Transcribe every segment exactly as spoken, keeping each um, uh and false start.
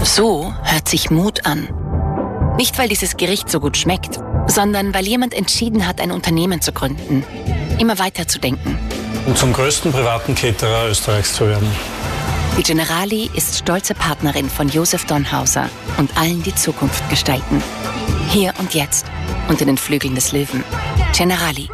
So hört sich Mut an. Nicht, weil dieses Gericht so gut schmeckt, sondern weil jemand entschieden hat, ein Unternehmen zu gründen. Immer weiter zu denken. Und zum größten privaten Caterer Österreichs zu werden. Die Generali ist stolze Partnerin von Josef Donhauser und allen, die Zukunft gestalten. Hier und jetzt, unter den Flügeln des Löwen. Generali.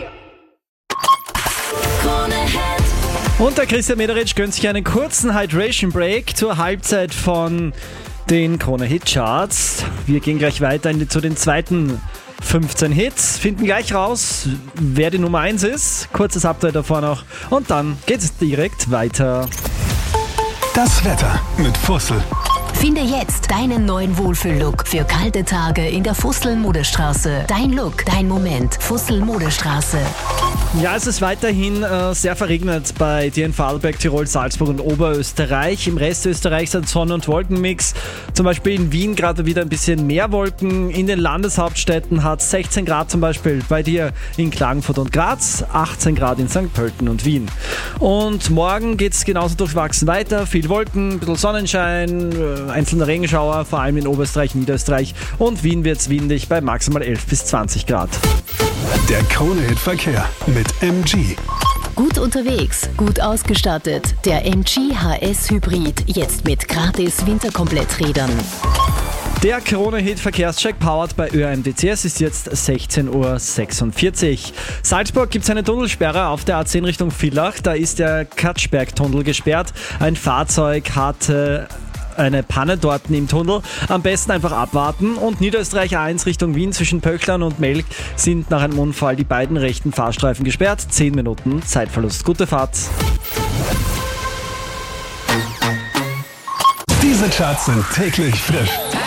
Und der Christian Mederitsch gönnt sich einen kurzen Hydration Break zur Halbzeit von den Krone Hit Charts. Wir gehen gleich weiter in die, zu den zweiten fünfzehn Hits, finden gleich raus, wer die Nummer eins ist. Kurzes Update davor noch und dann geht es direkt weiter. Das Wetter mit Fussel. Finde jetzt deinen neuen Wohlfühl-Look für kalte Tage in der Fussel-Modestraße. Dein Look, dein Moment. Fussel-Modestraße. Ja, es ist weiterhin äh, sehr verregnet bei dir in Vorarlberg, Tirol, Salzburg und Oberösterreich. Im Rest Österreichs ein Sonne- und Wolkenmix. Zum Beispiel in Wien gerade wieder ein bisschen mehr Wolken. In den Landeshauptstädten hat es sechzehn Grad zum Beispiel. Bei dir in Klagenfurt und Graz, achtzehn Grad in Sankt Pölten und Wien. Und morgen geht es genauso durchwachsen weiter. Viel Wolken, ein bisschen Sonnenschein, äh, einzelne Regenschauer, vor allem in Oberösterreich, Niederösterreich. Und Wien wird es windig bei maximal elf bis zwanzig Grad. Der Krone-Hit-Verkehr mit M G. Gut unterwegs, gut ausgestattet. Der M G H S Hybrid, jetzt mit gratis Winterkompletträdern. Der Krone-Hit-Verkehrscheck powered bei Ö M D C S ist jetzt sechzehn Uhr sechsundvierzig. Salzburg gibt es eine Tunnelsperre auf der A zehn Richtung Villach. Da ist der Katschberg-Tunnel gesperrt. Ein Fahrzeug hatte eine Panne dort im Tunnel. Am besten einfach abwarten. Und Niederösterreich A eins Richtung Wien zwischen Pöchlern und Melk sind nach einem Unfall die beiden rechten Fahrstreifen gesperrt. zehn Minuten Zeitverlust. Gute Fahrt. Diese Charts sind täglich frisch.